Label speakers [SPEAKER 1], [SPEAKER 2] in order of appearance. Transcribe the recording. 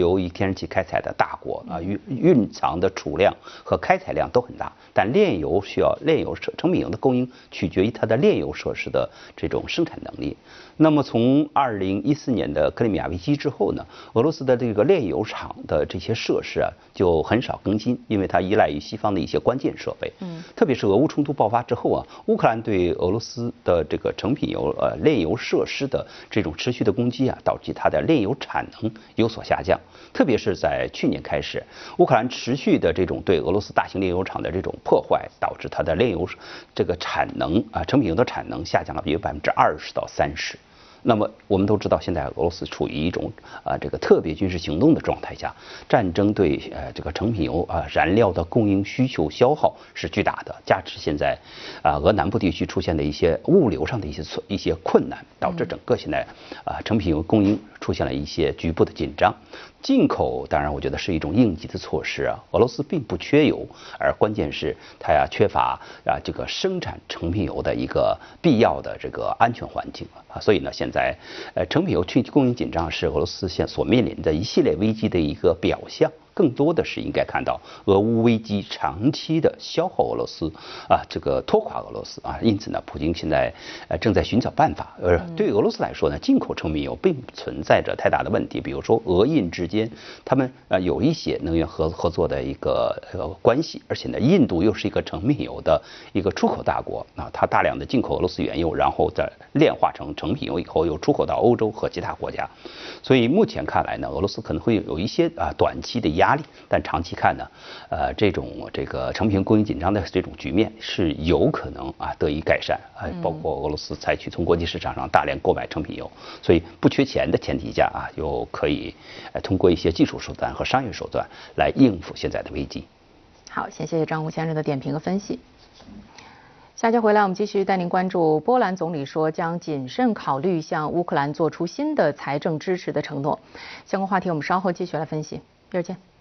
[SPEAKER 1] 由于天然气开采的大国啊，蕴藏的储量和开采量都很大，但炼油成品油的供应取决于它的炼油设施的这种生产能力。那么从2014年的克里米亚危机之后呢，俄罗斯的这个炼油厂的这些设施啊就很少更新，因为它依赖于西方的一些关键设备。特别是俄乌冲突爆发之后啊，乌克兰对俄罗斯的这个成品油炼油设施的这种持续的攻击啊，导致它的炼油产能有所下降。特别是在去年开始，乌克兰持续的这种对俄罗斯大型炼油厂的这种破坏，导致它的炼油这个产能啊，成品油的产能下降了约20%到30%。那么我们都知道，现在俄罗斯处于一种这个特别军事行动的状态下，战争对这个成品油燃料的供应需求消耗是巨大的，加之现在俄南部地区出现的一些物流上的一些困难，导致整个现在成品油供应出现了一些局部的紧张。进口当然我觉得是一种应急的措施啊，俄罗斯并不缺油，而关键是它缺乏这个生产成品油的一个必要的这个安全环境啊，所以呢现在成品油供应紧张是俄罗斯现所面临的一系列危机的一个表象。更多的是应该看到俄乌危机长期的消耗俄罗斯这个拖垮俄罗斯啊，因此呢，普京现在正在寻找办法。对俄罗斯来说呢，进口成品油并不存在着太大的问题，比如说俄印之间，他们有一些能源合作的一个关系，而且呢，印度又是一个成品油的一个出口大国啊，它大量的进口俄罗斯原油，然后再炼化成成品油以后，又出口到欧洲和其他国家。所以目前看来呢，俄罗斯可能会有一些短期的压力，但长期看呢，这个成品油供应紧张的这种局面是有可能得以改善包括俄罗斯采取从国际市场上大量购买成品油，所以不缺钱的前提下又可以通过一些技术手段和商业手段来应付现在的危机。
[SPEAKER 2] 好，谢谢张红先生的点评和分析。下节回来，我们继续带您关注波兰总理说将谨慎考虑向乌克兰做出新的财政支持的承诺。相关话题我们稍后继续来分析。一会儿见。